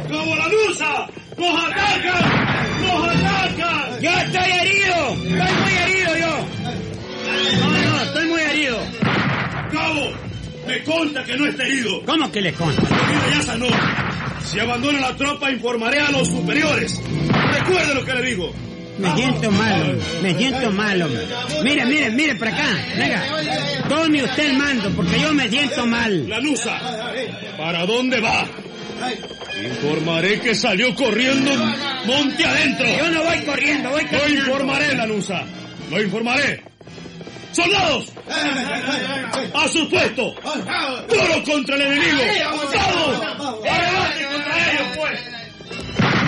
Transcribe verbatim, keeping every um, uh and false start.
¡Como la Lanuza! ¡Nos atacan! ¡Nos atacan! ¡Yo estoy herido! ¡Estoy muy herido yo! No, no, estoy muy herido. ¡Cabo! Me consta que no está herido. ¿Cómo que le consta? La herida ya sanó. Si abandona la tropa, informaré a los superiores. Recuerde lo que le digo. Me siento mal, hombre. Me siento mal, hombre. Mire, mire, mire para acá. Venga, tome usted el mando, porque yo me siento mal. Lanuza, ¿para dónde va? Informaré que salió corriendo monte adentro. Yo no voy corriendo, voy caminando. Lo informaré, Lanuza. Lo informaré. ¡Soldados! ¡A su puesto! ¡Duro contra el enemigo! ¡Vamos! ¡Adelante contra ellos, pues!